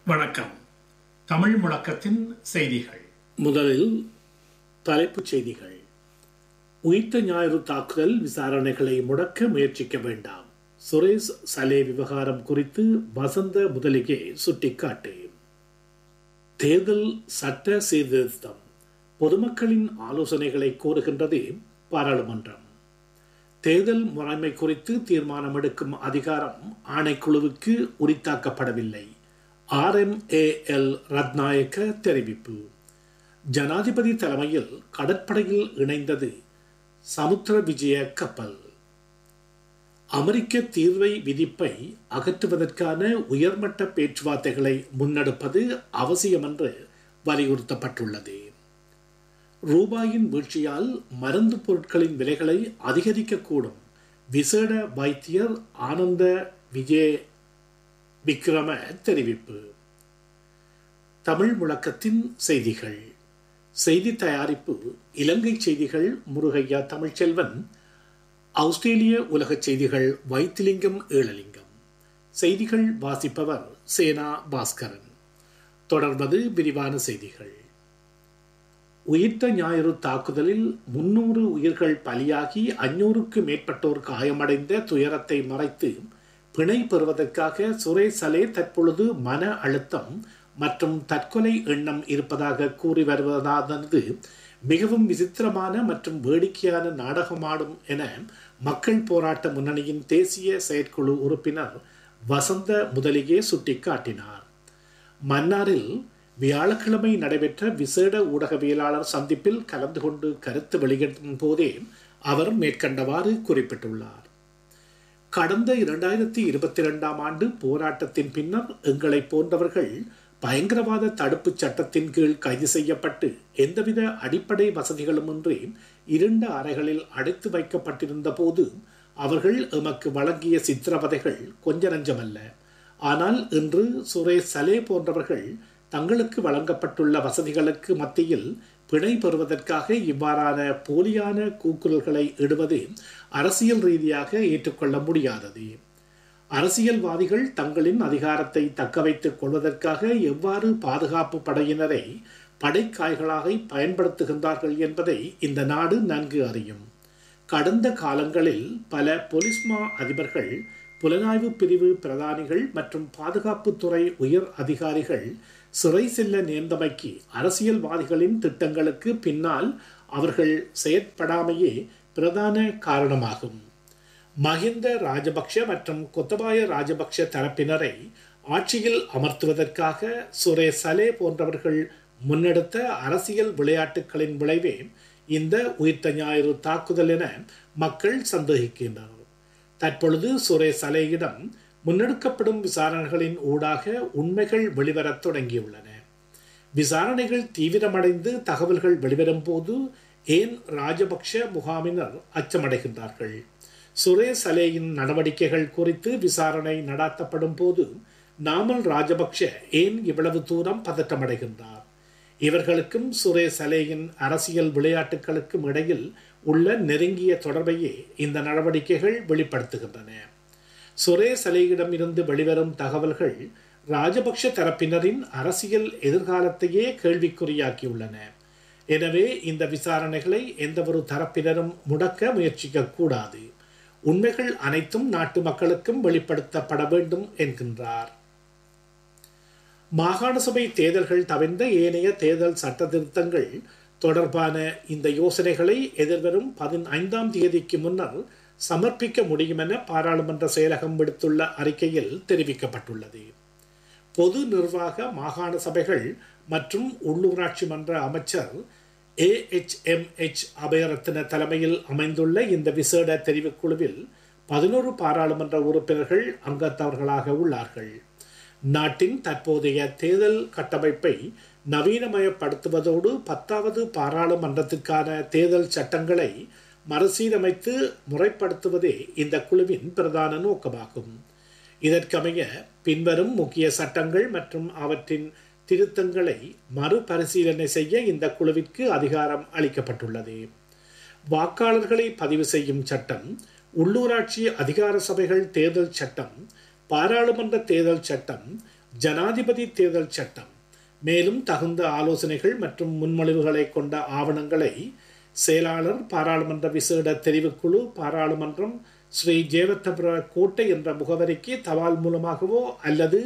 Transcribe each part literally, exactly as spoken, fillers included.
வணக்கம். தமிழ் முழக்கத்தின் செய்திகள். முதலில் தலைப்புச் செய்திகள். உயிர்த்த ஞாயிறு தாக்குதல் விசாரணைகளை முடக்க முயற்சிக்க வேண்டாம். சுரேஷ் சலே விவகாரம் குறித்து வசந்த முதலிகே சுட்டிக்காட்டு. தேர்தல் சட்ட சீர்திருத்தம் பொதுமக்களின் ஆலோசனைகளை கோருகின்றது பாராளுமன்றம். தேர்தல் முறைமை குறித்து தீர்மானம் எடுக்கும் அதிகாரம் ஆணைக்குழுவுக்கு உரித்தாக்கப்படவில்லை. R M A L Ratnayake தெரிவிப்பு. ஜனாதிபதி தலைமையில் கடற்படையில் இணைந்தது சமுத்திர விஜய கப்பல். அமெரிக்க தீர்வை விதிப்பை அகற்றுவதற்கான உயர்மட்ட பேச்சுவார்த்தைகளை முன்னெடுப்பது அவசியம் என்று வலியுறுத்தப்பட்டுள்ளது. ரூபாயின் வீழ்ச்சியால் மருந்து பொருட்களின் விலைகளை அதிகரிக்கக்கூடும். விசேட வைத்தியர் ஆனந்த விஜய விக்ரம தெரிவிப்பு. தமிழ் முழக்கத்தின் செய்திகள். செய்தி தயாரிப்பு இலங்கை செய்திகள் முருகையா தமிழ்ச்செல்வன். ஆஸ்திரேலிய உலக செய்திகள் வைத்திலிங்கம் ஏழலிங்கம். செய்திகள் வாசிப்பவர் சேனா பாஸ்கரன். தொடர்வது விரிவான செய்திகள். உயிர்த்த ஞாயிறு தாக்குதலில் முன்னூறு உயிர்கள் பலியாகி அஞ்சூறுக்கு மேற்பட்டோர் காயமடைந்த துயரத்தை மறைத்து பிணை பெறுவதற்காக சுரேஷ் சலே தற்பொழுது மன அழுத்தம் மற்றும் தற்கொலை எண்ணம் இருப்பதாக கூறி வருவதானது மிகவும் விசித்திரமான மற்றும் வேடிக்கையான நாடகமாடும் என மக்கள் போராட்ட முன்னணியின் தேசிய செயற்குழு உறுப்பினர் வசந்த முதலிகே சுட்டிக்காட்டினார். மன்னாரில் வியாழக்கிழமை நடைபெற்ற விசேட ஊடகவியலாளர் சந்திப்பில் கலந்து கொண்டு கருத்து வெளியிடும் போதே அவர் மேற்கண்டவாறு குறிப்பிட்டுள்ளார். கடந்த இரண்டாயிரத்தி இருபத்தி இரண்டாம் ஆண்டு போராட்டத்தின் பின்னர் எங்களை போன்றவர்கள் பயங்கரவாத தடுப்பு சட்டத்தின் கீழ் கைது செய்யப்பட்டு எந்தவித அடிப்படை வசதிகளுமின்றி இருண்ட அறைகளில் அடைத்து வைக்கப்பட்டிருந்த போது அவர்கள் எமக்கு வழங்கிய சித்திரவதைகள் கொஞ்ச நஞ்சமல்ல. ஆனால் இன்று சுரேஷ் சலே போன்றவர்கள் தங்களுக்கு வழங்கப்பட்டுள்ள வசதிகளுக்கு மத்தியில் பிணை பெறுவதற்காக இவ்வாறான போலியான கூக்குரல்களை இடுவது அரசியல் ரீதியாக ஏற்றுக்கொள்ள முடியாதது. அரசியல்வாதிகள் தங்களின் அதிகாரத்தை தக்க வைத்துக் கொள்வதற்காக எவ்வாறு பாதுகாப்பு படையினரை படைக்காய்களாக பயன்படுத்துகின்றார்கள் என்பதை இந்த நாடு நன்கு அறியும். கடந்த காலங்களில் பல பொலிஸ்மா அதிபர்கள், புலனாய்வு பிரிவு பிரதானிகள் மற்றும் பாதுகாப்புத்துறை உயர் அதிகாரிகள் சிறை செல்ல நேர்ந்தமைக்கு அரசியல்வாதிகளின் திட்டங்களுக்கு பின்னால் அவர்கள் செயற்படாமையே பிரதான காரணமாகும். மஹிந்த ராஜபக்ஷ மற்றும் கொத்தபாய ராஜபக்ஷ தரப்பினரை ஆட்சியில் அமர்த்துவதற்காக சுரேஷ் சலே போன்றவர்கள் முன்னெடுத்த அரசியல் விளையாட்டுகளின் விளைவே இந்த உயிர்த்த ஞாயிறு தாக்குதல் என மக்கள் சந்தேகிக்கின்றனர். தற்பொழுது சுரேஷ் சலேயிடம் முன்னெடுக்கப்படும் விசாரணைகளின் ஊடாக உண்மைகள் வெளிவரத் தொடங்கியுள்ளன. விசாரணைகள் தீவிரமடைந்து தகவல்கள் வெளிவரும் போது ஏன் ராஜபக்ஷ முகாமினர் அச்சமடைகின்றார்கள்? சுரேஷ் சலேயின் நடவடிக்கைகள் குறித்து விசாரணை நடாத்தப்படும் போது நாமல் ராஜபக்ஷ ஏன் இவ்வளவு தூரம் பதற்றமடைகின்றார்? இவர்களுக்கும் சுரேஷ் சலேயின் அரசியல் விளையாட்டுகளுக்கும் இடையில் உள்ள நெருங்கிய தொடர்பையே இந்த நடவடிக்கைகள் வெளிப்படுத்துகின்றன. சுரேஷ் சலேயிடம் இருந்து வெளிவரும் தகவல்கள் ராஜபக்ஷ தரப்பினரின் அரசியல் எதிர்காலத்தையே கேள்விக்குறியாக்கியுள்ளன. எனவே இந்த விசாரணைகளை எந்தவொரு தரப்பினரும் முடக்க முயற்சிக்க கூடாது. உண்மைகள் அனைத்தும் நாட்டு மக்களுக்கும் வெளிப்படுத்தப்பட வேண்டும் என்கின்றார். மாகாண சபை தேர்தல்கள் தவிர்ந்த ஏனைய தேர்தல் சட்ட திருத்தங்கள் தொடர்பான இந்த யோசனைகளை எதிர்வரும் பதினைந்தாம் தேதிக்கு முன்னர் சமர்ப்பிக்க முடியும் என பாராளுமன்ற செயலகம் விடுத்துள்ள அறிக்கையில் தெரிவிக்கப்பட்டுள்ளது. பொது நிர்வாக மாகாண சபைகள் மற்றும் உள்ளூராட்சி மன்ற அமைச்சர் A H M H Abeyratne தலைமையில் அமைந்துள்ள இந்த விசேட தெரிவுக்குழுவில் பதினோரு பாராளுமன்ற உறுப்பினர்கள் அங்கத்தவர்களாக உள்ளார்கள். நாட்டின் தற்போதைய தேர்தல் கட்டமைப்பை நவீனமயப்படுத்துவதோடு பத்தாவது பாராளுமன்றத்திற்கான தேர்தல் சட்டங்களை மறுசீரமைத்து முறைப்படுத்துவதே இந்த குழுவின் பிரதான நோக்கமாகும். இதற்கமைய பின்வரும் முக்கிய சட்டங்கள் மற்றும் அவற்றின் திருத்தங்களை மறுபரிசீலனை செய்ய இந்த குழுவிற்கு அதிகாரம் அளிக்கப்பட்டுள்ளது. வாக்காளர்களை பதிவு செய்யும் சட்டம், உள்ளூராட்சி அதிகார சபைகள் தேர்தல் சட்டம், பாராளுமன்ற தேர்தல் சட்டம், ஜனாதிபதி தேர்தல் சட்டம். மேலும் தகுந்த ஆலோசனைகள் மற்றும் முன்மொழிவுகளை கொண்ட ஆவணங்களை செயலாளர், பாராளுமன்ற விசேட தெரிவுக்குழு, பாராளுமன்றம், ஸ்ரீ ஜேவத்தபுர கோட்டை என்ற முகவரிக்கு தபால் மூலமாகவோ அல்லது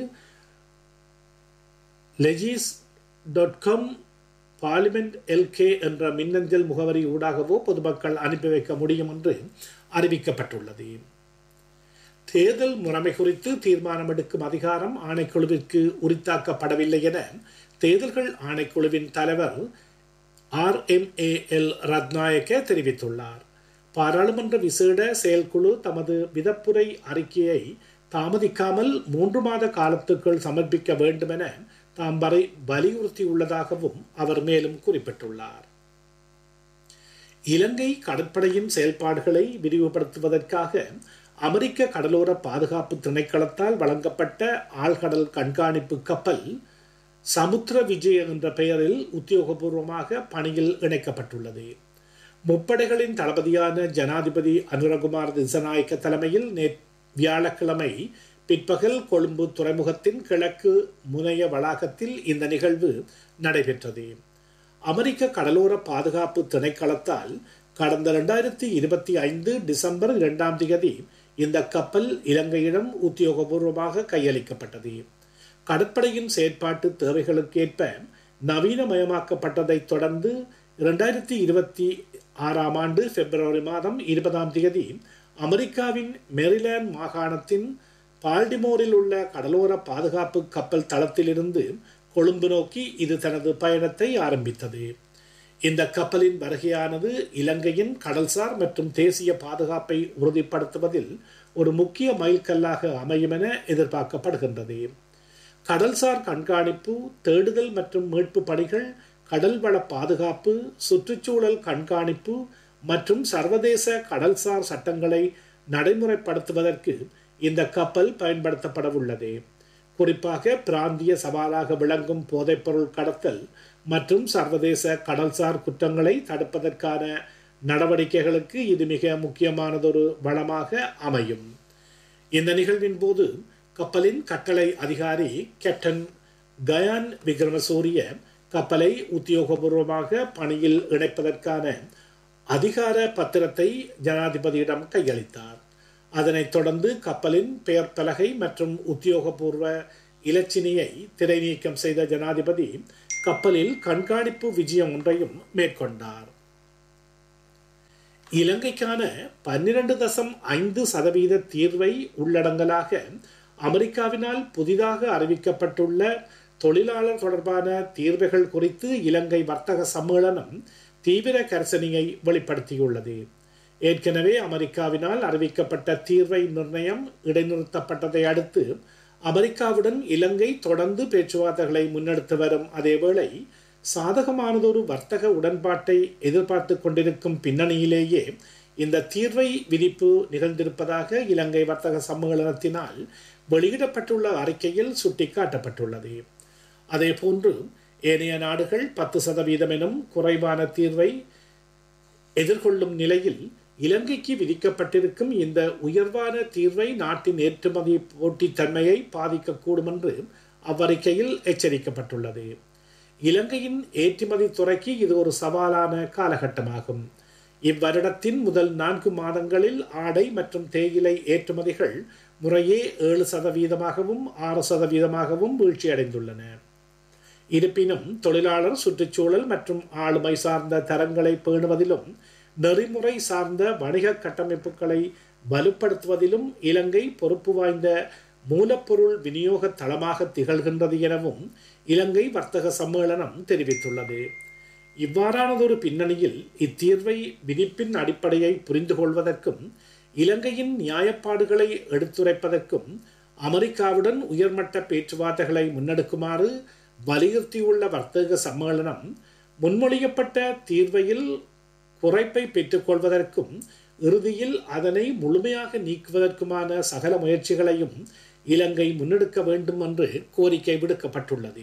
லெஜிஸ் டாட் காம் பார்லிமெண்ட் எல்கே என்ற மின்னஞ்சல் முகவரி ஊடாகவோ பொதுமக்கள் அனுப்பி வைக்க முடியும் என்று அறிவிக்கப்பட்டுள்ளது. தேர்தல் முறைமை குறித்து தீர்மானம் எடுக்கும் அதிகாரம் ஆணைக்குழுவிற்கு உரித்தாக்கப்படவில்லை என தேர்தல்கள் ஆணைக்குழுவின் தலைவர் R M A L Ratnayake தெரிவித்துள்ளார். பாராளுமன்ற விசேட செயற்குழு தமது விதப்புரை அறிக்கையை தாமதிக்காமல் மூன்று மாத காலத்துக்குள் சமர்ப்பிக்க வேண்டும் என தாம் வரை வலியுறுத்தியுள்ளதாகவும் அவர் மேலும் குறிப்பிட்டுள்ளார். இலங்கை கடற்படையின் செயல்பாடுகளை விரிவுபடுத்துவதற்காக அமெரிக்க கடலோர பாதுகாப்பு திணைக்களத்தால் வழங்கப்பட்ட ஆழ்கடல் கண்காணிப்பு கப்பல் சமுத்திர விஜய் என்ற பெயரில் உத்தியோகபூர்வமாக பணியில் இணைக்கப்பட்டுள்ளது. முப்படைகளின் தளபதியான ஜனாதிபதி அனுரகுமார் திசநாயக்க தலைமையில் நே வியாழக்கிழமை பிற்பகல் கொழும்பு துறைமுகத்தின் கிழக்கு முனைய வளாகத்தில் இந்த நிகழ்வு நடைபெற்றது. அமெரிக்க கடலோர பாதுகாப்பு திணைக்களத்தால் கடந்த இரண்டாயிரத்தி இருபத்தி ஐந்து டிசம்பர் இரண்டாம் தேதி இந்த கப்பல் இலங்கையிடம் உத்தியோகபூர்வமாக கையளிக்கப்பட்டது. கடற்படையின் செயற்பாட்டு தேவைகளுக்கேற்ப நவீனமயமாக்கப்பட்டதைத் தொடர்ந்து இரண்டாயிரத்தி இருபத்தி ஆறாம் ஆண்டு பிப்ரவரி மாதம் இருபதாம் தேதி அமெரிக்காவின் மேரிலாந்து மாகாணத்தின் பால்டிமோரில் உள்ள கடலோர பாதுகாப்பு கப்பல் தளத்திலிருந்து கொழும்பு நோக்கி இது தனது பயணத்தை ஆரம்பித்தது. இந்த கப்பலின் வருகையானது இலங்கையின் கடல்சார் மற்றும் தேசிய பாதுகாப்பை உறுதிப்படுத்துவதில் ஒரு முக்கிய மைல்கல்லாக அமையும் என எதிர்பார்க்கப்படுகின்றது. கடல்சார் கண்காணிப்பு, தேடுதல் மற்றும் மீட்பு பணிகள், கடல் வள பாதுகாப்பு, சுற்றுச்சூழல் கண்காணிப்பு மற்றும் சர்வதேச கடல்சார் சட்டங்களை நடைமுறைப்படுத்துவதற்கு இந்த கப்பல் பயன்படுத்தப்பட உள்ளது. குறிப்பாக பிராந்திய சவாலாக விளங்கும் போதைப்பொருள் கடத்தல் மற்றும் சர்வதேச கடல்சார் குற்றங்களை தடுப்பதற்கான நடவடிக்கைகளுக்கு இது மிக முக்கியமானதொரு வளமாக அமையும். இந்த நிகழ்வின் போது கப்பலின் கட்டளை அதிகாரி கேப்டன் கயான் விக்ரமசூரிய கப்பலை உத்தியோகபூர்வமாக பணியில் இணைப்பதற்கான அதிகார பத்திரத்தை ஜனாதிபதியிடம் கையளித்தார். அதனைத் தொடர்ந்து கப்பலின் பெயர் பலகை மற்றும் உத்தியோகபூர்வ இலச்சினையை திரைநீக்கம் செய்த ஜனாதிபதி கப்பலில் கண்காணிப்பு விஜயம் ஒன்றையும் மேற்கொண்டார். இலங்கைக்கான பன்னிரண்டு தசம் ஐந்து சதவீத தீர்வை உள்ளடங்கலாக அமெரிக்காவினால் புதிதாக அறிவிக்கப்பட்டுள்ள தொழிலாளர் தொடர்பான தீர்வுகள் குறித்து இலங்கை வர்த்தக சம்மேளனம் தீவிர கரிசனையை வெளிப்படுத்தியுள்ளது. ஏற்கனவே அமெரிக்காவினால் அறிவிக்கப்பட்ட தீர்வை நிர்ணயம் இடைநிறுத்தப்பட்டதை அடுத்து அமெரிக்காவுடன் இலங்கை தொடர்ந்து பேச்சுவார்த்தைகளை முன்னெடுத்து வரும் அதேவேளை சாதகமானதொரு வர்த்தக உடன்பாட்டை எதிர்பார்த்து கொண்டிருக்கும் பின்னணியிலேயே இந்த தீர்வை விதிப்பு நிகழ்ந்திருப்பதாக இலங்கை வர்த்தக சம்மேளனத்தினால் வெளியிடப்பட்டுள்ள அறிக்கையில் சுட்டிக்காட்டப்பட்டுள்ளது. அதே போன்று ஏனைய நாடுகள் பத்து சதவீதம் எனும் குறைவான தீர்வை எதிர்கொள்ளும் நிலையில் இலங்கைக்கு விதிக்கப்பட்டிருக்கும் இந்த உயர்வான தீர்வை நாட்டின் ஏற்றுமதி போட்டித்தன்மையை பாதிக்கக்கூடும் என்று அவ்வறிக்கையில் எச்சரிக்கப்பட்டுள்ளது. இலங்கையின் ஏற்றுமதி துறைக்கு இது ஒரு சவாலான காலகட்டமாகும். இவ்வருடத்தின் முதல் நான்கு மாதங்களில் ஆடை மற்றும் தேயிலை ஏற்றுமதிகள் முறையே ஏழு சதவீதமாகவும் ஆறு சதவீதமாகவும் வீழ்ச்சியடைந்துள்ளன. இருப்பினும் தொழிலாளர், சுற்றுச்சூழல் மற்றும் ஆளுமை சார்ந்த தரங்களை பேணுவதிலும் நெறிமுறை சார்ந்த வணிக கட்டமைப்புகளை வலுப்படுத்துவதிலும் இலங்கை பொறுப்பு வாய்ந்த மூலப்பொருள் விநியோக தளமாக திகழ்கின்றது எனவும் இலங்கை வர்த்தக சம்மேளனம் தெரிவித்துள்ளது. இவ்வாறானதொரு பின்னணியில் இத்தீர்வை விதிப்பின் அடிப்படையை புரிந்து கொள்வதற்கும் இலங்கையின் நியாயப்பாடுகளை எடுத்துரைப்பதற்கும் அமெரிக்காவுடன் உயர்மட்ட பேச்சுவார்த்தைகளை முன்னெடுக்குமாறு வலியுறுத்தியுள்ள வர்த்தக சம்மேளனம் முன்மொழியப்பட்ட தீர்வையில் குறைப்பை பெற்றுக்கொள்வதற்கும் இறுதியில் அதனை முழுமையாக நீக்குவதற்குமான சகல முயற்சிகளையும் இலங்கை முன்னெடுக்க வேண்டும் என்று கோரிக்கை விடுக்கப்பட்டுள்ளது.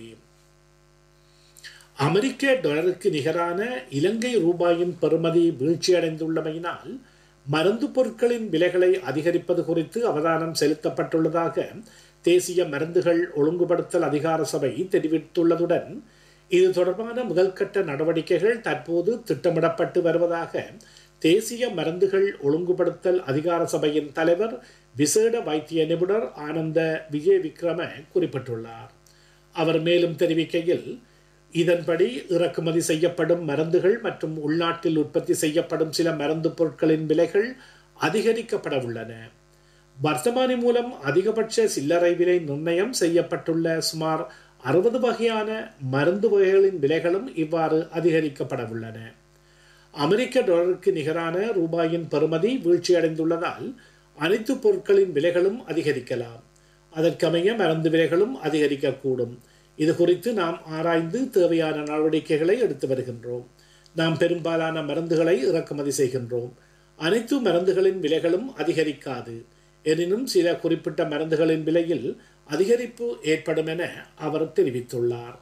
அமெரிக்க டாலருக்கு நிகரான இலங்கை ரூபாயின் பெறுமதி வீழ்ச்சியடைந்துள்ளமையினால் மருந்து பொருட்களின் விலைகளை அதிகரிப்பது குறித்து அவதானம் செலுத்தப்பட்டுள்ளதாக தேசிய மருந்துகள் ஒழுங்குபடுத்தல் அதிகார சபை தெரிவித்துள்ளதுடன் இது தொடர்பான முதல்கட்ட நடவடிக்கைகள் தற்போது திட்டமிடப்பட்டு வருவதாக தேசிய மருந்துகள் ஒழுங்குபடுத்தல் அதிகார சபையின் தலைவர் விசேட வைத்திய நிபுணர் ஆனந்த விஜய விக்ரம குறிப்பிட்டுள்ளார். அவர் மேலும் தெரிவிக்கையில், இதன்படி இறக்குமதி செய்யப்படும் மருந்துகள் மற்றும் உள்நாட்டில் உற்பத்தி செய்யப்படும் சில மருந்து பொருட்களின் விலைகள் அதிகரிக்கப்பட உள்ளன. வர்த்தமானி மூலம் அதிகபட்ச சில்லறை விலை நிர்ணயம் செய்யப்பட்டுள்ள சுமார் அறுபது வகையான மருந்து வகைகளின் விலைகளும் இவ்வாறு அதிகரிக்கப்பட உள்ளன. அமெரிக்க டாலருக்கு நிகரான ரூபாயின் பெறுமதி வீழ்ச்சியடைந்துள்ளதால் அனைத்து பொருட்களின் விலைகளும் அதிகரிக்கலாம். அதற்கமைய மருந்து விலைகளும் அதிகரிக்கக்கூடும். இது குறித்து நாம் ஆராய்ந்து தேவையான நடவடிக்கைகளை எடுத்து வருகின்றோம். நாம் பெரும்பாலான மருந்துகளை இறக்குமதி செய்கின்றோம். அனைத்து மருந்துகளின் விலைகளும் அதிகரிக்காது. எனினும் சில குறிப்பிட்ட மருந்துகளின் விலையில் அதிகரிப்பு ஏற்படும் என அவர் தெரிவித்துள்ளார்.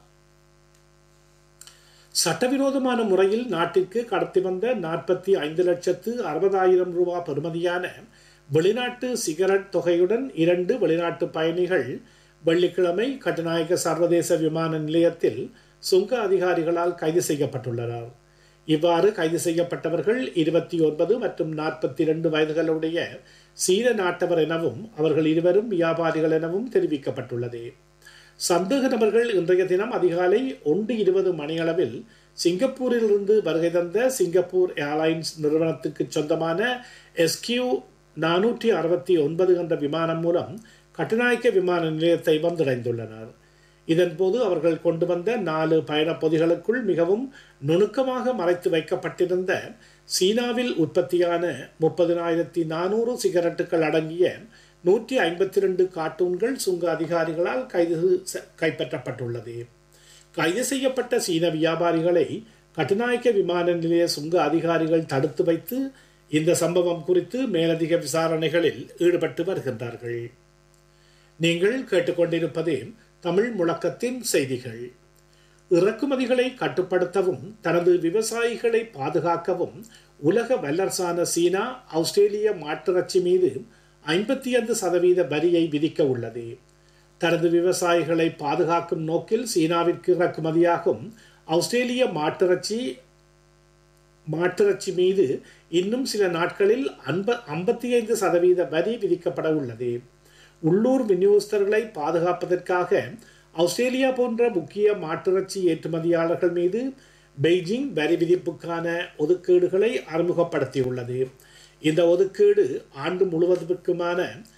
சட்டவிரோதமான முறையில் நாட்டிற்கு கடத்தி வந்த நாற்பத்தி ஐந்து லட்சத்து அறுபதாயிரம் ரூபாய் பெறுமதியான வெளிநாட்டு சிகரெட் தொகையுடன் இரண்டு வெளிநாட்டு பயணிகள் வெள்ளிக்கிழமை கட்டுநாயக்க சர்வதேச விமான நிலையத்தில் சுங்க அதிகாரிகளால் கைது செய்யப்பட்டுள்ளனர். இவ்வாறு கைது செய்யப்பட்டவர்கள் இருபத்தி ஒன்பது மற்றும் நாற்பத்தி இரண்டு வயதுகளுடைய சீன நாட்டவர் எனவும் அவர்கள் இருவரும் வியாபாரிகள் எனவும் தெரிவிக்கப்பட்டுள்ளது. சந்தேக நபர்கள் இன்றைய தினம் அதிகாலை ஒன்று இருபது மணியளவில் சிங்கப்பூரிலிருந்து வருகை தந்த சிங்கப்பூர் ஏர்லைன்ஸ் நிறுவனத்துக்கு சொந்தமான எஸ்கியூ நானூற்றி அறுபத்தி ஒன்பது என்ற விமானம் மூலம் கட்டுநாயக்க விமான நிலையத்தை வந்தடைந்துள்ளனர். இதன்போது அவர்கள் கொண்டு வந்த நாலு பயணப் பொதிகளுக்குள் மிகவும் நுணுக்கமாக மறைத்து வைக்கப்பட்டிருந்த சீனாவில் உற்பத்தியான முப்பதினாயிரத்தி நானூறு சிகரெட்டுகள் அடங்கிய நூற்றி ஐம்பத்தி இரண்டு கார்ட்டூன்கள் சுங்க அதிகாரிகளால் கைது கைப்பற்றப்பட்டுள்ளது. கைது செய்யப்பட்ட சீன வியாபாரிகளை கட்டுநாயக்க விமான நிலைய சுங்க அதிகாரிகள் தடுத்து வைத்து இந்த சம்பவம் குறித்து மேலதிக விசாரணைகளில் ஈடுபட்டு வருகின்றார்கள். நீங்கள் கேட்டுக்கொண்டிருப்பது தமிழ் முழக்கத்தின் செய்திகள். இறக்குமதிகளை கட்டுப்படுத்தவும் தனது விவசாயிகளை பாதுகாக்கவும் உலக வல்லரசான சீனா ஆஸ்திரேலிய மாட்டிறைச்சி மீது ஐம்பத்தி ஐந்து சதவீத வரியை விதிக்க உள்ளது. தனது விவசாயிகளை பாதுகாக்கும் நோக்கில் சீனாவிற்கு இறக்குமதியாகும் ஆஸ்திரேலிய மாட்டிறைச்சி மாட்டிறைச்சி மீது இன்னும் சில நாட்களில் ஐம்பத்தி ஐந்து சதவீத வரி விதிக்கப்பட உள்ளது. உள்ளூர் விநியோகஸ்தர்களை பாதுகாப்பதற்காக ஆஸ்திரேலியா போன்ற முக்கிய மாட்டிறைச்சி ஏற்றுமதியாளர்கள் மீது பெய்ஜிங் வரி விதிப்புக்கான ஒதுக்கீடுகளை அறிமுகப்படுத்தியுள்ளது. இந்த ஒதுக்கீடு ஆண்டு முழுவதற்குமான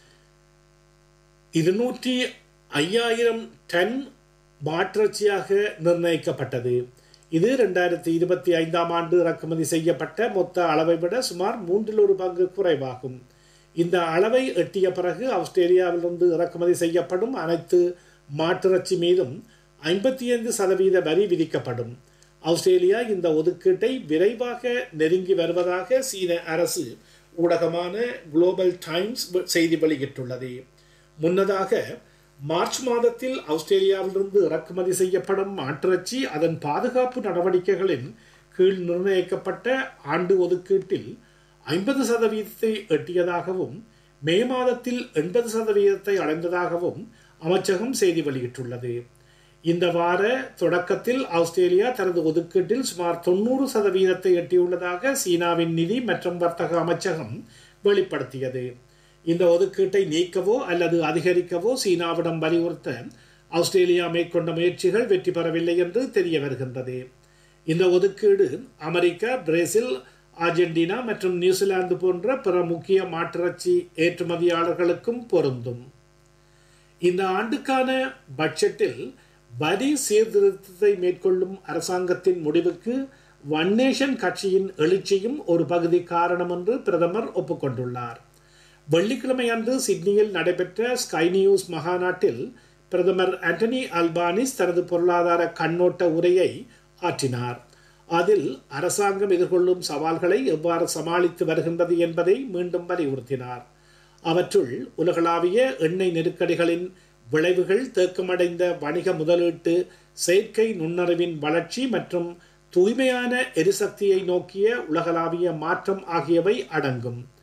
இருநூற்றி ஐயாயிரம் டன் மாட்டிறைச்சியாக நிர்ணயிக்கப்பட்டது. இது இரண்டாயிரத்தி இருபத்தி ஐந்தாம் ஆண்டு இறக்குமதி செய்யப்பட்ட மொத்த அளவை விட சுமார் மூன்றில் ஒரு பங்கு குறைவாகும். இந்த அளவை எட்டிய பிறகு ஆஸ்திரேலியாவிலிருந்து இறக்குமதி செய்யப்படும் அனைத்து மாட்டிறைச்சி மீதும் ஐம்பத்தி ஐந்து சதவீத வரி விதிக்கப்படும். ஆஸ்திரேலியா இந்த ஒதுக்கீட்டை விரைவாக நெருங்கி வருவதாக சீன அரசு ஊடகமான குளோபல் டைம்ஸ் செய்தி வெளியிட்டுள்ளது. முன்னதாக மார்ச் மாதத்தில் ஆஸ்திரேலியாவிலிருந்து இறக்குமதி செய்யப்படும் மாட்டிறைச்சி அதன் பாதுகாப்பு நடவடிக்கைகளின் கீழ் நிர்ணயிக்கப்பட்ட ஆண்டு ஒதுக்கீட்டில் ஐம்பது சதவீதத்தை எட்டியதாகவும் மே மாதத்தில் எண்பது சதவீதத்தை அடைந்ததாகவும் அமைச்சகம் செய்தி வெளியிட்டுள்ளது. இந்த வார தொடக்கத்தில் ஆஸ்திரேலியா தனது ஒதுக்கீட்டில் சுமார் தொண்ணூறு சதவீதத்தை எட்டியுள்ளதாக சீனாவின் நிதி மற்றும் வர்த்தக அமைச்சகம் வெளிப்படுத்தியது. இந்த ஒதுக்கீட்டை நீக்கவோ அல்லது அதிகரிக்கவோ சீனாவிடம் வலியுறுத்த ஆஸ்திரேலியா மேற்கொண்ட முயற்சிகள் வெற்றி பெறவில்லை என்று தெரிய வருகின்றது. இந்த ஒதுக்கீடு அமெரிக்கா, பிரேசில், அர்ஜென்டினா மற்றும் நியூசிலாந்து போன்ற பிற முக்கிய மாட்டிறைச்சி ஏற்றுமதியாளர்களுக்கும் பொருந்தும். இந்த ஆண்டுக்கான பட்ஜெட்டில் வரி சீர்திருத்தத்தை மேற்கொள்ளும் அரசாங்கத்தின் முடிவுக்கு ஒன் நேஷன் கட்சியின் எழுச்சியும் ஒரு பகுதி காரணம் என்று பிரதமர் ஒப்புக்கொண்டுள்ளார். வெள்ளிக்கிழமை அன்று சிட்னியில் நடைபெற்ற ஸ்கை நியூஸ் மகாநாட்டில் பிரதமர் ஆண்டனி அல்பானிஸ் தனது பொருளாதார கண்ணோட்ட உரையை ஆற்றினார். அதில் அரசாங்கம் எதிர்கொள்ளும் சவால்களை எவ்வாறு சமாளித்து வருகின்றது என்பதை மீண்டும் வலியுறுத்தினார். அவற்றுள் உலகளாவிய எண்ணெய் நெருக்கடிகளின் விளைவுகள், தேக்கமடைந்த வணிக முதலீட்டு, செயற்கை நுண்ணறிவின் வளர்ச்சி மற்றும் தூய்மையான எரிசக்தியை நோக்கிய உலகளாவிய மாற்றம் ஆகியவை அடங்கும்.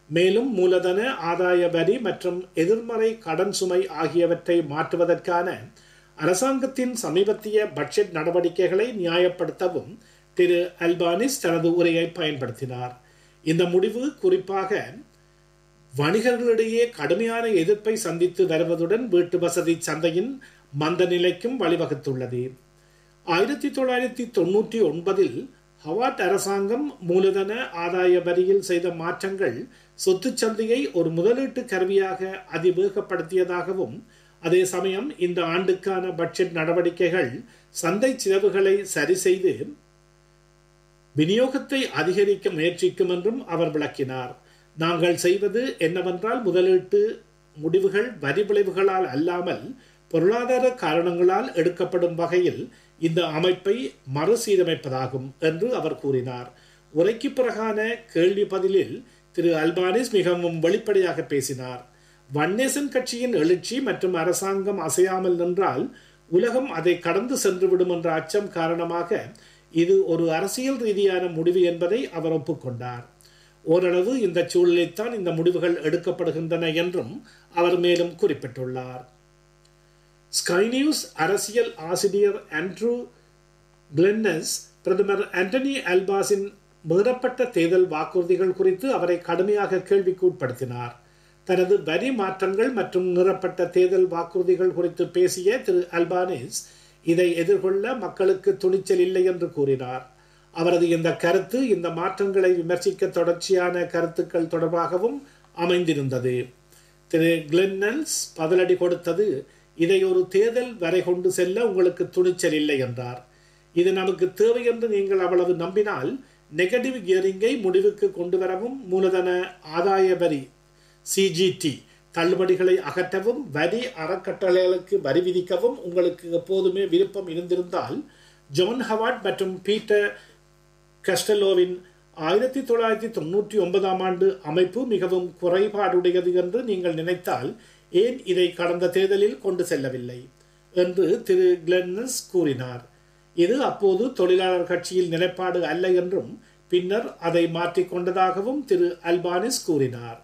மேலும் மூலதன ஆதாய வரி மற்றும் எதிர்மறை கடன் சுமை ஆகியவற்றை மாற்றுவதற்கான அரசாங்கத்தின் சமீபத்திய பட்ஜெட் நடவடிக்கைகளை நியாயப்படுத்தவும் திரு அல்பானிஸ் தனது உரையை பயன்படுத்தினார். இந்த முடிவு குறிப்பாக வணிகர்களிடையே கடுமையான எதிர்ப்பை சந்தித்து வருவதுடன் வீட்டு வசதி சந்தையின் மந்த நிலைக்கும் வழிவகுத்துள்ளது. ஆயிரத்தி தொள்ளாயிரத்தி தொன்னூற்றி ஒன்பதில் ஹவார்ட் அரசாங்கம் மூலதன ஆதாய வரியில் செய்த மாற்றங்கள் சொத்து சந்தையை ஒரு முதலீட்டு கருவியாக அதிவேகப்படுத்தியதாகவும், அதே சமயம் இந்த ஆண்டுக்கான பட்ஜெட் நடவடிக்கைகள் சந்தை செலவுகளை சரி செய்து விநியோகத்தை அதிகரிக்க முயற்சிக்கும் என்றும் அவர் விளக்கினார். நாங்கள் செய்வது என்னவென்றால் முதலீட்டு முடிவுகள் வரி விளைவுகளால் அல்லாமல் பொருளாதார காரணங்களால் எடுக்கப்படும் வகையில் இந்த அமைப்பை மறுசீரமைப்பதாகும் என்று அவர் கூறினார். உரைக்கு பிறகான கேள்வி பதிலில் திரு அல்பானிஸ் மிகவும் வெளிப்படையாக பேசினார். வன்னேசன் கட்சியின் எழுச்சி மற்றும் அரசாங்கம் அசையாமல் நின்றால் உலகம் அதை கடந்து சென்றுவிடும் என்ற அச்சம் காரணமாக இது ஒரு அரசியல் ரீதியான முடிவு என்பதை அவர் ஒப்புக்கொண்டார். ஓரளவு இந்த சூழலில்தான் இந்த முடிவுகள் எடுக்கப்படுகின்றன என்றும் அவர் மேலும் குறிப்பிட்டுள்ளார். ஸ்கை நியூஸ் அரசியல் ஆசிரியர் ஆண்ட்ரூ கிளென்னஸ் பிரதமர் ஆண்டனி அல்பானிஸின் மீறப்பட்ட தேர்தல் வாக்குறுதிகள் குறித்து அவரை கடுமையாக கேள்விக்கு உட்படுத்தினார். தனது வரி மாற்றங்கள் மற்றும் மீறப்பட்ட தேர்தல் வாக்குறுதிகள் குறித்து பேசிய திரு அல்பானிஸ் இதை எதிர்கொள்ள மக்களுக்கு துணிச்சல் இல்லை என்று கூறினார். அவரது இந்த கருத்து இந்த மாற்றங்களை விமர்சிக்க தொடர்ச்சியான கருத்துக்கள் தொடர்பாகவும் அமைந்திருந்தது. திரு கிளென்னஸ் பதிலடி கொடுத்தது, இதை ஒரு தேர்தல் வரை கொண்டு செல்ல உங்களுக்கு துணிச்சல் இல்லை என்றார். இது நமக்கு தேவை என்று நீங்கள் அவ்வளவு நம்பினால் நெகட்டிவ் கியரிங்கை முடிவுக்கு கொண்டு வரவும், மூலதன ஆதாய வரி சிஜிடி தள்ளுபடிகளை அகற்றவும், வரி அறக்கட்டளைகளுக்கு வரி விதிக்கவும் உங்களுக்கு எப்போதுமே விருப்பம் இருந்திருந்தால் ஜான் ஹவார்ட் மற்றும் பீட்டர் கஸ்டலோவின் ஆயிரத்தி தொள்ளாயிரத்தி தொன்னூற்றி ஒன்பதாம் ஆண்டு அமைப்பு மிகவும் குறைபாடுடையது என்று நீங்கள் நினைத்தால் ஏன் இதை கடந்த தேர்தலில் கொண்டு செல்லவில்லை என்று திரு கிளென்னஸ் கூறினார். இது அப்போது தொழிலாளர் கட்சியில் நிலைப்பாடு அல்ல என்றும் பின்னர் அதை மாற்றிக்கொண்டதாகவும் திரு அல்பானிஸ் கூறினார்.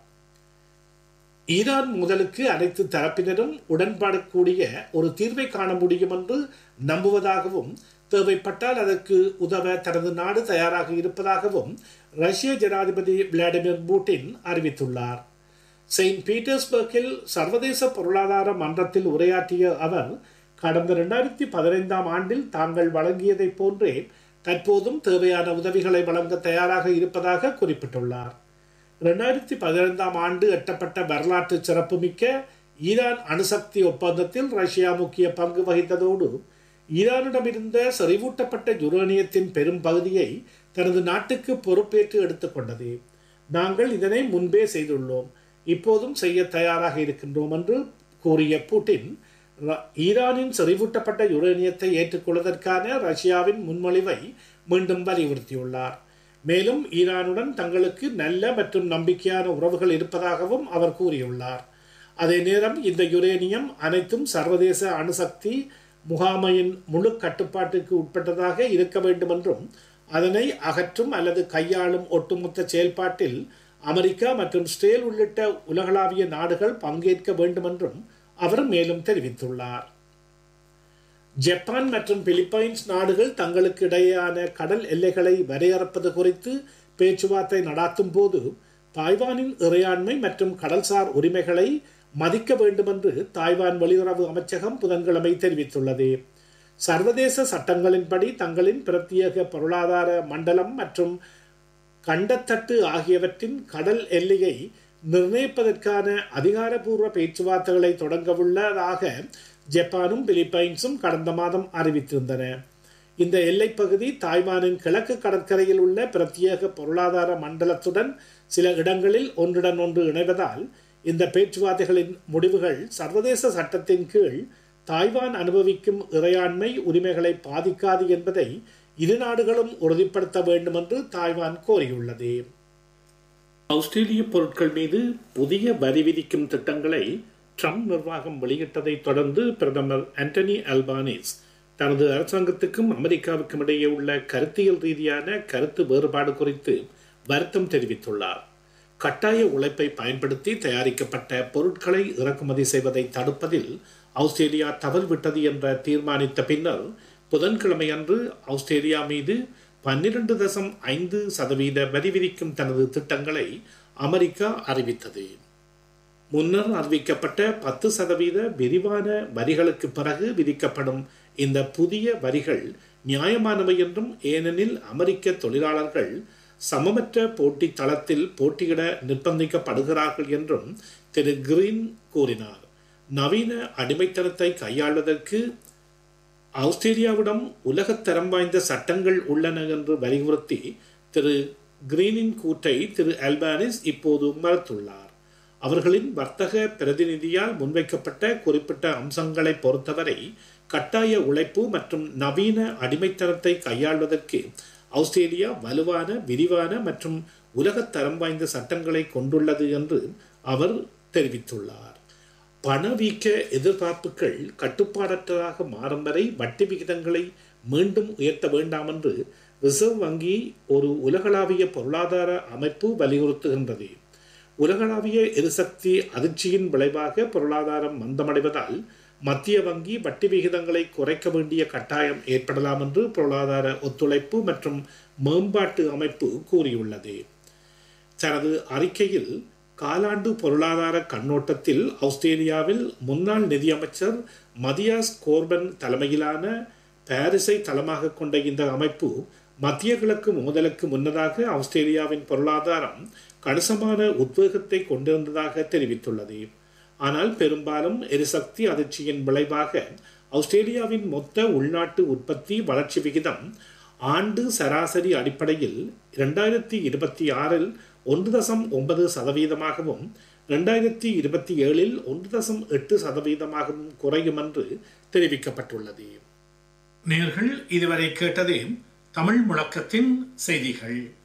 ஈரான் முதலுக்கு அனைத்து தரப்பினரும் உடன்படக்கூடிய ஒரு தீர்வை காண முடியும் என்று நம்புவதாகவும், தேவைப்பட்டால் அதற்கு உதவ தனது நாடு தயாராக இருப்பதாகவும் ரஷ்ய ஜனாதிபதி விளாடிமிர் புட்டின் அறிவித்துள்ளார். செயின்ட் பீட்டர்ஸ்பர்க்கில் சர்வதேச பொருளாதார மன்றத்தில் உரையாற்றிய அவர், கடந்த இரண்டாயிரத்தி பதினைந்தாம் ஆண்டில் தாங்கள் வழங்கியதை போன்றே தற்போதும் தேவையான உதவிகளை வழங்க தயாராக இருப்பதாக குறிப்பிட்டுள்ளார். இரண்டாயிரத்தி பதினைந்தாம் ஆண்டு எட்டப்பட்ட வரலாற்று சிறப்புமிக்க ஈரான் அணுசக்தி ஒப்பந்தத்தில் ரஷ்யா முக்கிய பங்கு வகித்ததோடு ஈரானிடமிருந்த செறிவூட்டப்பட்ட யுரேனியத்தின் பெரும் பகுதியை தனது நாட்டுக்கு பொறுப்பேற்று எடுத்துக்கொண்டது. நாங்கள் இதனை முன்பே செய்துள்ளோம், இப்போதும் செய்ய தயாராக இருக்கின்றோம் என்று கூறிய புட்டின், ஈரானின் செறிவூட்டப்பட்ட யுரேனியத்தை ஏற்றுக்கொள்வதற்கான ரஷ்யாவின் முன்மொழிவை மீண்டும் வலியுறுத்தியுள்ளார். மேலும் ஈரானுடன் தங்களுக்கு நல்ல மற்றும் நம்பிக்கையான உறவுகள் இருப்பதாகவும் அவர் கூறியுள்ளார். அதே நேரம் இந்த யுரேனியம் அனைத்தும் சர்வதேச அணுசக்தி முகாமையின் முழு கட்டுப்பாட்டுக்கு உட்பட்டதாக இருக்க வேண்டும் என்றும், அதனை அகற்றும் அல்லது கையாளும் ஒட்டுமொத்த செயல்பாட்டில் அமெரிக்கா மற்றும் இஸ்ரேல் உள்ளிட்ட உலகளாவிய நாடுகள் பங்கேற்க வேண்டும் என்றும் அவர் மேலும் தெரிவித்துள்ளார். ஜப்பான் மற்றும் பிலிப்பைன்ஸ் நாடுகள் தங்களுக்கு இடையேயான கடல் எல்லைகளை வரையறுப்பது குறித்து பேச்சுவார்த்தை நடாத்தும் போது தாய்வானின் இறையாண்மை மற்றும் கடல்சார் உரிமைகளை மதிக்க வேண்டும் என்று தாய்வான் வெளியுறவு அமைச்சகம் புதன்கிழமை தெரிவித்துள்ளது. சர்வதேச சட்டங்களின்படி தங்களின் பிரத்யேக பொருளாதார மண்டலம் மற்றும் கண்டத்தட்டு ஆகியவற்றின் கடல் எல்லையை நிர்ணயிப்பதற்கான அதிகாரப்பூர்வ பேச்சுவார்த்தைகளை தொடங்கவுள்ளதாக ஜப்பானும் பிலிப்பைன்ஸும் கடந்த மாதம் அறிவித்திருந்தன. இந்த எல்லைப்பகுதி தாய்வானின் கிழக்கு கடற்கரையில் உள்ள பிரத்யேக பொருளாதார மண்டலத்துடன் சில இடங்களில் ஒன்றுடன் ஒன்று இணைவதால் இந்த பேச்சுவார்த்தைகளின் முடிவுகள் சர்வதேச சட்டத்தின் கீழ் தாய்வான் அனுபவிக்கும் இறையாண்மை உரிமைகளை பாதிக்காது என்பதை இரு நாடுகளும் உறுதிப்படுத்த வேண்டும் என்று தாய்வான் கோரியுள்ளது. ஆஸ்திரேலிய பொருட்கள் மீது புதிய வரி விதிக்கும் திட்டங்களை ட்ரம்ப் நிர்வாகம் வெளியிட்டதை தொடர்ந்து பிரதமர் ஆண்டனி அல்பானிஸ் தனது அரசாங்கத்துக்கும் அமெரிக்காவுக்கும் இடையே உள்ள கருத்தியல் ரீதியான கருத்து வேறுபாடு குறித்து வருத்தம் தெரிவித்துள்ளார். கட்டாய உழைப்பை பயன்படுத்தி தயாரிக்கப்பட்ட பொருட்களை இறக்குமதி செய்வதை தடுப்பதில் ஆஸ்திரேலியா தவறிவிட்டது என்ற தீர்மானித்த பின்னர் புதன்கிழமை அன்று ஆஸ்திரேலியா மீது பன்னிரண்டு தசம் ஐந்து சதவீத வரி விதிக்கும் தனது திட்டங்களை அமெரிக்கா அறிவித்தது. முன்னர் அறிவிக்கப்பட்ட பத்து சதவீத விரிவான வரிகளுக்கு பிறகு விதிக்கப்படும் இந்த புதிய வரிகள் நியாயமானவை என்றும், ஏனெனில் அமெரிக்க தொழிலாளர்கள் சமமற்ற போட்டி தளத்தில் போட்டியிட நிர்பந்திக்கப்படுகிறார்கள் என்றும் திரு கிரீன் கூறினார். நவீன அடிமைத்தனத்தை கையாள்வதற்கு ஆஸ்திரேலியாவிடம் உலகத்தரம் வாய்ந்த சட்டங்கள் உள்ளன என்று வலியுறுத்தி திரு கிரீனின் கூற்றை திரு அல்பானிஸ் இப்போது மறுத்துள்ளார். அவர்களின் வர்த்தக பிரதிநிதியால் முன்வைக்கப்பட்ட குறிப்பிட்ட அம்சங்களை பொறுத்தவரை கட்டாய உழைப்பு மற்றும் நவீன அடிமைத்தனத்தை கையாள்வதற்கு ஆஸ்திரேலியா வலுவான, விரிவான மற்றும் உலகத்தரம் வாய்ந்த சட்டங்களை கொண்டுள்ளது என்று அவர் தெரிவித்துள்ளார். பணவீக்க எதிர்பார்ப்புகள் கட்டுப்பாடற்றதாக மாறும் வரை வட்டி விகிதங்களை மீண்டும் உயர்த்த வேண்டாம் என்று ரிசர்வ் வங்கி ஒரு உலகளாவிய பொருளாதார அமைப்பு வலியுறுத்துகின்றது. உலகளாவிய எரிசக்தி அதிர்ச்சியின் விளைவாக பொருளாதாரம் மந்தமடைவதால் மத்திய வங்கி வட்டி விகிதங்களை குறைக்க வேண்டிய கட்டாயம் ஏற்படலாம் என்று பொருளாதார ஒத்துழைப்பு மற்றும் மேம்பாட்டு அமைப்பு கூறியுள்ளது. தனது அறிக்கையில் காலாண்டு பொருளாதார கண்ணோட்டத்தில் ஆஸ்திரேலியாவில் முன்னாள் நிதியமைச்சர் மதியாஸ் கோர்பன் தலைமையிலான பாரிஸை தளமாக கொண்ட இந்த அமைப்பு மத்திய கிழக்கு மோதலுக்கு முன்னதாக ஆஸ்திரேலியாவின் பொருளாதாரம் கணிசமான உத்வேகத்தை கொண்டிருந்ததாக தெரிவித்துள்ளது. ஆனால் பெரும்பாலும் எரிசக்தி அதிர்ச்சியின் விளைவாக ஆஸ்திரேலியாவின் மொத்த உள்நாட்டு உற்பத்தி வளர்ச்சி விகிதம் ஆண்டு சராசரி அடிப்படையில் இரண்டாயிரத்தி இருபத்தி ஆறில் ஒன்று தசம் ஒன்பது சதவீதமாகவும் இரண்டாயிரத்தி இருபத்தி ஏழில் ஒன்று தசம் எட்டு சதவீதமாகவும் குறையும் என்று தெரிவிக்கப்பட்டுள்ளது. நேயர்கள் இதுவரை கேட்டது தமிழ் முழக்கத்தின் செய்திகள்.